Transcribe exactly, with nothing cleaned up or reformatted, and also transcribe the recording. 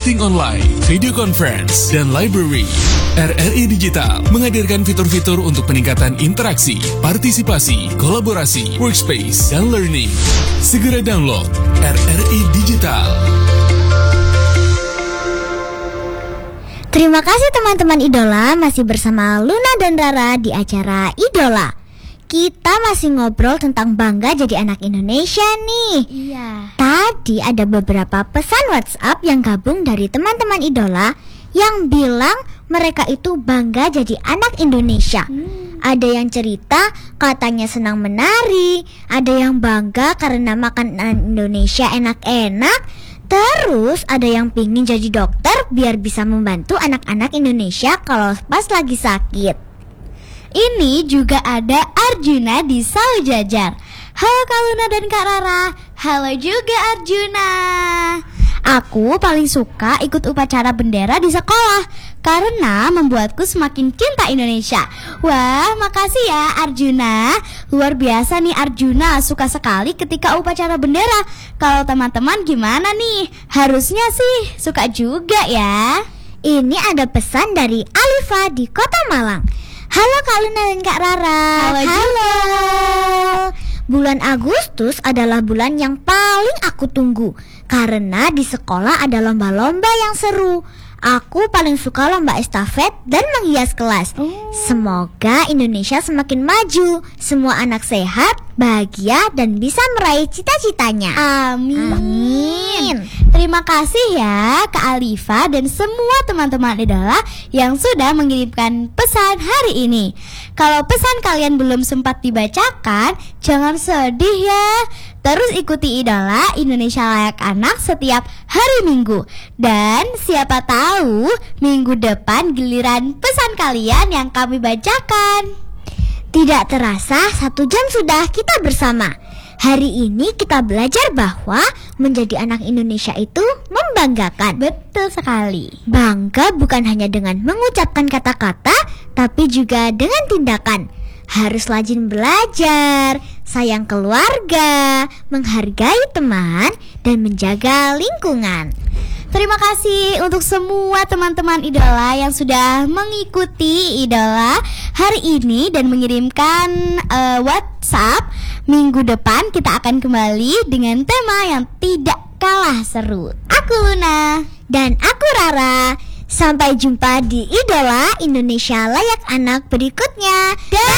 meeting online, video conference, dan library. R R I Digital menghadirkan fitur-fitur untuk peningkatan interaksi, partisipasi, kolaborasi, workspace, dan learning. Segera download R R I Digital. Terima kasih teman-teman Idola, masih bersama Luna dan Rara di acara Idola. Kita masih ngobrol tentang bangga jadi anak Indonesia nih. Iya. Tadi ada beberapa pesan WhatsApp yang gabung dari teman-teman Idola yang bilang mereka itu bangga jadi anak Indonesia. Hmm. Ada yang cerita katanya senang menari, ada yang bangga karena makanan Indonesia enak-enak. Terus ada yang pingin jadi dokter biar bisa membantu anak-anak Indonesia kalau pas lagi sakit. Ini juga ada Arjuna di Saujajar. Halo Kak Luna dan Kak Rara. Halo juga Arjuna. Aku paling suka ikut upacara bendera di sekolah karena membuatku semakin cinta Indonesia. Wah, makasih ya Arjuna. Luar biasa nih Arjuna, suka sekali ketika upacara bendera. Kalau teman-teman gimana nih? Harusnya sih suka juga ya. Ini ada pesan dari Alifa di Kota Malang. Halo Kak Luna dan Kak Rara. Halo, Halo. Bulan Agustus adalah bulan yang paling aku tunggu karena di sekolah ada lomba-lomba yang seru. Aku paling suka lomba estafet dan menghias kelas. Oh. Semoga Indonesia semakin maju, semua anak sehat, bahagia, dan bisa meraih cita-citanya. Amin. Amin. Terima kasih ya Kak Alifa dan semua teman-teman Idola yang sudah mengirimkan pesan hari ini. Kalau pesan kalian belum sempat dibacakan, jangan sedih ya. Terus ikuti Idola Indonesia Layak Anak setiap hari Minggu. Dan siapa tahu minggu depan giliran pesan kalian yang kami bacakan. Tidak terasa satu jam sudah kita bersama. Hari ini kita belajar bahwa menjadi anak Indonesia itu membanggakan. Betul sekali. Bangga bukan hanya dengan mengucapkan kata-kata, tapi juga dengan tindakan. Harus rajin belajar, sayang keluarga, menghargai teman, dan menjaga lingkungan. Terima kasih untuk semua teman-teman Idola yang sudah mengikuti Idola hari ini dan mengirimkan uh, WhatsApp. Minggu depan kita akan kembali dengan tema yang tidak kalah seru. Aku Luna dan aku Rara. Sampai jumpa di Idola Indonesia Layak Anak berikutnya. Dah.